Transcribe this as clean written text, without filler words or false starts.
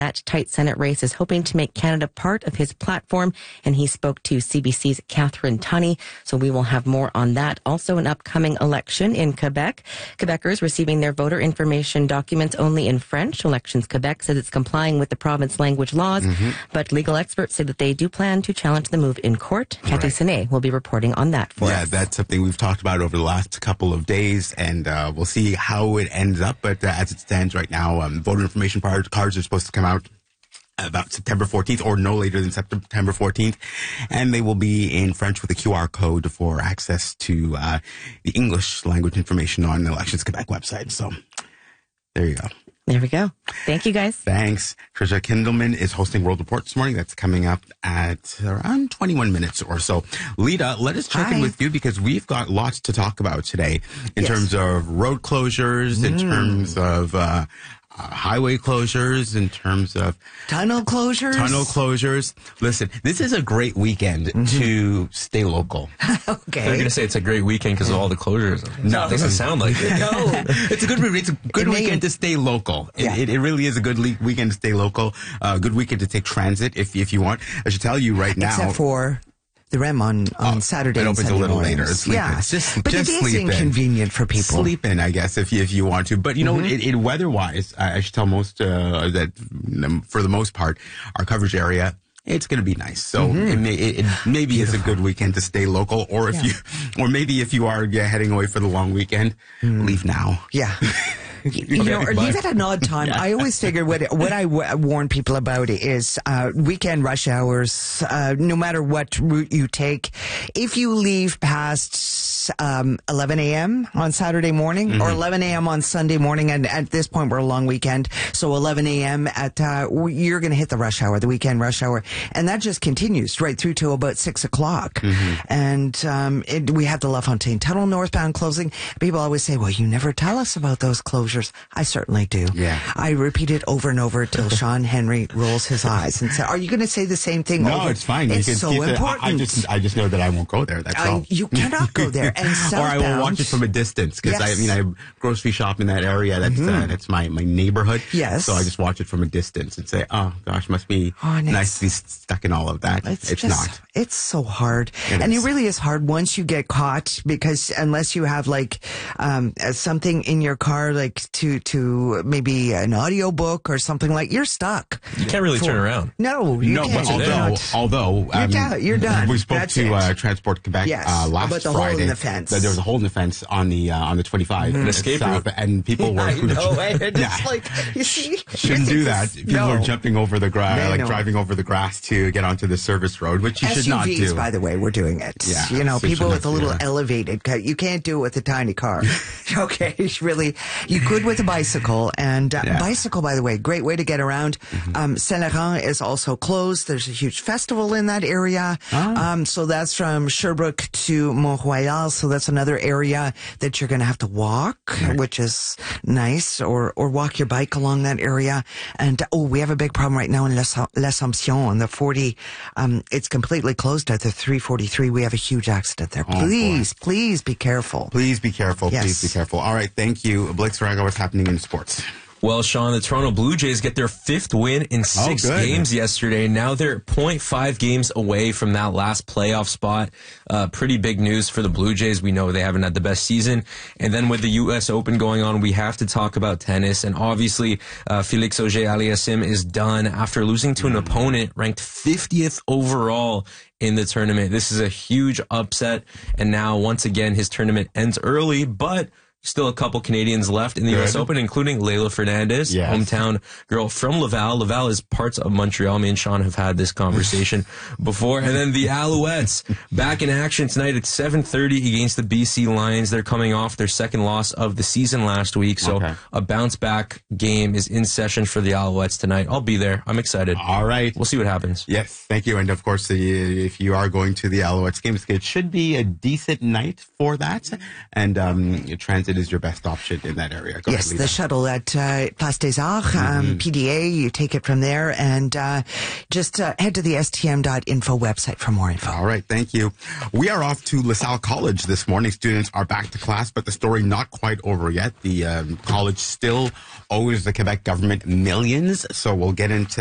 That tight Senate race is hoping to make Canada part of his platform, and he spoke to CBC's Catherine Tunney. So we will have more on that. Also, an upcoming election in Quebec. Quebecers receiving their voter information documents only in French. Elections Quebec says it's complying with the province language laws, but legal experts say that they do plan to challenge the move in court. Cathy Sine will be reporting on that for us. Yeah, that's something we've talked about over the last couple of days, and we'll see how it ends up. But as it stands right now, voter information cards are supposed to come out about September 14th or no later than September 14th. And they will be in French with a QR code for access to the English language information on the Elections Quebec website. So there you go. There we go. Thank you, guys. Thanks. Trisha Kindelman is hosting World Report this morning. That's coming up at around 21 minutes or so. Lita, let us check in with you because we've got lots to talk about today in terms of road closures, in terms of highway closures, in terms of tunnel closures. Listen, this is a great weekend to stay local. Okay. They're going to say it's a great weekend because of all the closures. No, it doesn't sound like it. No. It's a good weekend to stay local. Yeah. It really is a good weekend to stay local. Good weekend to take transit if you want. I should tell you right now. Except for the REM on Saturday. It and opens Sunday a little mornings. later. Sleep in. But it is inconvenient for people. Sleep in, I guess, if you want to. But you know, weather-wise, I should tell most that for the most part, our coverage area, it's going to be nice. So it maybe is a good weekend to stay local, or maybe if you are heading away for the long weekend, leave now. Yeah. You know, or leave at an odd time. I always figure what I warn people about is weekend rush hours. No matter what route you take, if you leave past 11 a.m. on Saturday morning or 11 a.m. on Sunday morning, and at this point we're a long weekend, so 11 a.m. you're going to hit the rush hour, the weekend rush hour, and that just continues right through to about 6 o'clock. And we have the LaFontaine Tunnel northbound closing. People always say, "Well, you never tell us about those closures." I certainly do. Yeah. I repeat it over and over till Sean Henry rolls his eyes and says, "Are you going to say the same thing?" No, it's fine. It's so important. I just know that I won't go there. That's all. You cannot go there. And or I will watch it from a distance because I grocery shop in that area. That's my neighborhood. Yes. So I just watch it from a distance and say, "Oh gosh, must be nice to be stuck in all of that." It's not. It's so hard, and it really is hard once you get caught, because unless you have like something in your car, like to maybe an audio book or something, like, you're stuck. You can't really turn around. No, you can't. But although you're done. We spoke to Transport Quebec last about the Friday. hole in the fence. There was a hole in the fence on the 25. An escape route. And people were it's like, you see, shouldn't do that. People are jumping over the grass, driving over the grass to get onto the service road, which you should not do. By the way, we're doing it. Yeah, you know, people with a little elevated. You can't do it with a tiny car. Okay, really, you could with a bicycle. And bicycle, by the way, great way to get around. Saint-Laurent is also closed. There's a huge festival in that area. So that's from Sherbrooke to Mont-Royal. So that's another area that you're going to have to walk, which is nice, or walk your bike along that area. And we have a big problem right now in L'Assomption on the 40. It's completely closed at the 343. We have a huge accident there. Please be careful. Please be careful. Yes. Please be careful. All right. Thank you. Blake Saraga, what's happening in sports? Well, Sean, the Toronto Blue Jays get their 5th win in 6 games yesterday. Now they're 0.5 games away from that last playoff spot. Pretty big news for the Blue Jays. We know they haven't had the best season. And then with the U.S. Open going on, we have to talk about tennis. And obviously, Felix Auger-Aliassime is done after losing to an opponent ranked 50th overall in the tournament. This is a huge upset. And now, once again, his tournament ends early, but still a couple Canadians left in the U.S. Open, including Leylah Fernandez, hometown girl from Laval. Laval is parts of Montreal. Me and Sean have had this conversation before. And then the Alouettes back in action tonight at 7:30 against the BC Lions. They're coming off their second loss of the season last week. So a bounce-back game is in session for the Alouettes tonight. I'll be there. I'm excited. All right. We'll see what happens. Yes, thank you. And, of course, if you are going to the Alouettes game, it should be a decent night for that. And transit transit is your best option in that area. Go yes, ahead, the shuttle at Place des Arts, PDA, you take it from there, and just head to the stm.info website for more info. All right, thank you. We are off to LaSalle College this morning. Students are back to class, but the story not quite over yet. The college still owes the Quebec government millions, so we'll get into